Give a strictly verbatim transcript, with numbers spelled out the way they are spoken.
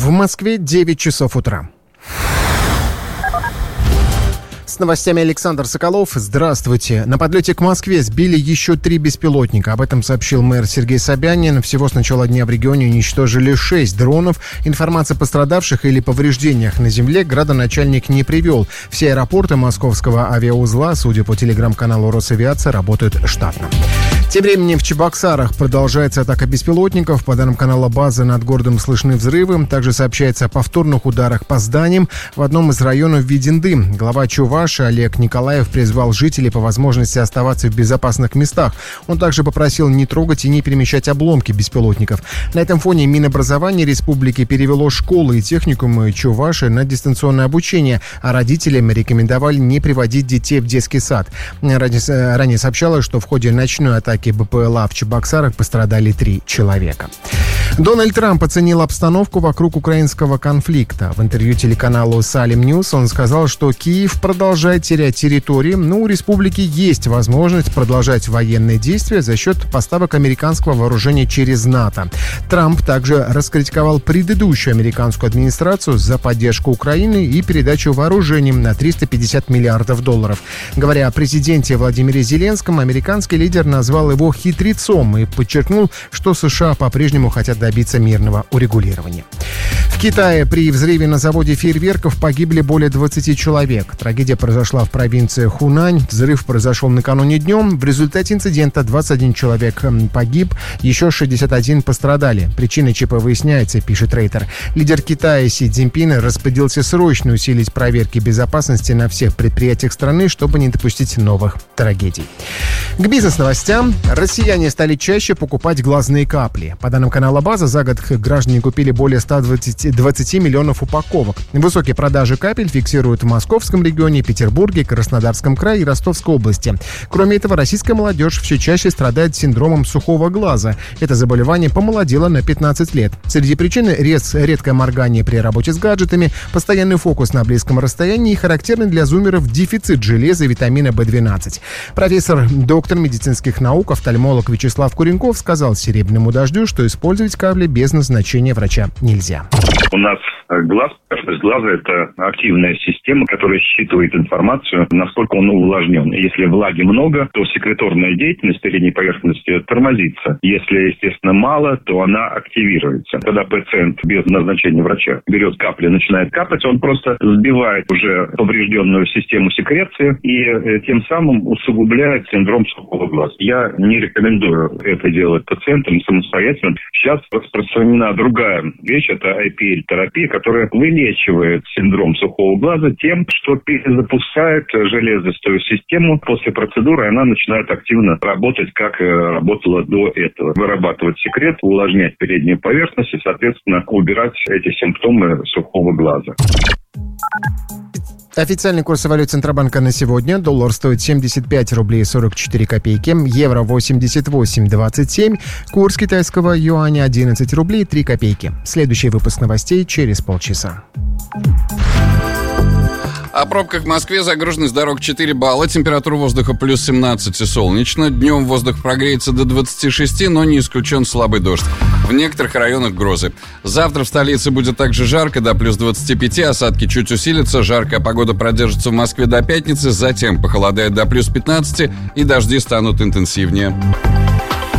В Москве девять часов утра. С новостями Александр Соколов. Здравствуйте. На подлете к Москве сбили еще три беспилотника. Об этом сообщил мэр Сергей Собянин. Всего с начала дня в регионе уничтожили шесть дронов. Информации о пострадавших или повреждениях на земле градоначальник не привел. Все аэропорты московского авиаузла, судя по телеграм-каналу Росавиация, работают штатно. Тем временем в Чебоксарах продолжается атака беспилотников. По данным канала «База», над городом слышны взрывы. Также сообщается о повторных ударах по зданиям в одном из районов виден дым. Глава Чувашии Олег Николаев призвал жителей по возможности оставаться в безопасных местах. Он также попросил не трогать и не перемещать обломки беспилотников. На этом фоне Минобразование республики перевело школы и техникумы Чувашии на дистанционное обучение, а родителям рекомендовали не приводить детей в детский сад. Ранее сообщалось, что в ходе ночной атаки БПЛА в Чебоксарах пострадали три человека. Дональд Трамп оценил обстановку вокруг украинского конфликта. В интервью телеканалу Салим Ньюс он сказал, что Киев продолжает терять территории, но у республики есть возможность продолжать военные действия за счет поставок американского вооружения через НАТО. Трамп также раскритиковал предыдущую американскую администрацию за поддержку Украины и передачу вооружений на триста пятьдесят миллиардов долларов. Говоря о президенте Владимире Зеленском, американский лидер назвал его хитрецом и подчеркнул, что США по-прежнему хотят добиться мирного урегулирования. В Китае при взрыве на заводе фейерверков погибли более двадцати человек. Трагедия произошла в провинции Хунань. Взрыв произошел накануне днем. В результате инцидента двадцать один человек погиб, еще шестьдесят один пострадали. Причины ЧП выясняются, пишет Рейтер. Лидер Китая Си Цзиньпин распорядился срочно усилить проверки безопасности на всех предприятиях страны, чтобы не допустить новых трагедий. К бизнес-новостям. Россияне стали чаще покупать глазные капли. По данным канала «База», за год граждане купили более ста двадцати миллионов упаковок. Высокие продажи капель фиксируют в Московском регионе, Петербурге, Краснодарском крае и Ростовской области. Кроме этого, российская молодежь все чаще страдает синдромом сухого глаза. Это заболевание помолодело на пятнадцать лет. Среди причин рез, редкое моргание при работе с гаджетами, постоянный фокус на близком расстоянии и характерный для зумеров дефицит железа и витамина бэ двенадцать. Профессор, доктор медицинских наук, офтальмолог Вячеслав Куренков сказал «Серебряному дождю», что использовать капли без назначения врача нельзя. У нас глаз, поверхность глаза – это активная система, которая считывает информацию, насколько он увлажнен. Если влаги много, то секреторная деятельность передней поверхности тормозится. Если, естественно, мало, то она активируется. Когда пациент без назначения врача берет капли, начинает капать, он просто сбивает уже поврежденную систему секреции и тем самым усугубляет синдром сухого глаза. Я не рекомендую это делать пациентам самостоятельно. Сейчас распространена другая вещь, это ай пи эл-терапия, которая вылечивает синдром сухого глаза тем, что перезапускает железистую систему. После процедуры она начинает активно работать, как работала до этого. Вырабатывать секрет, увлажнять переднюю поверхность и, соответственно, убирать эти симптомы сухого глаза. Официальный курс валют Центробанка на сегодня. Доллар стоит семьдесят пять рублей сорок четыре копейки, евро восемьдесят восемь двадцать семь, курс китайского юаня одиннадцать рублей три копейки. Следующий выпуск новостей через полчаса. О пробках в Москве. Загруженность дорог четыре балла, температура воздуха плюс семнадцать и солнечно. Днем воздух прогреется до двадцати шести, но не исключен слабый дождь. В некоторых районах грозы. Завтра в столице будет также жарко, до плюс двадцати пяти, осадки чуть усилятся. Жаркая погода продержится в Москве до пятницы, затем похолодает до плюс пятнадцати и дожди станут интенсивнее.